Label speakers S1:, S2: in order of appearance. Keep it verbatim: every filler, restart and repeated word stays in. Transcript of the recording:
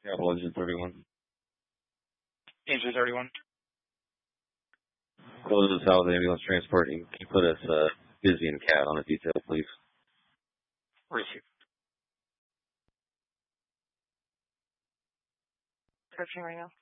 S1: Travel Engine thirty-one.
S2: Engine thirty-one.
S1: Go to the South Ambulance Transport and can you put us uh, Busy and Cat on a detail, please?
S2: Receive.
S3: Searching right now.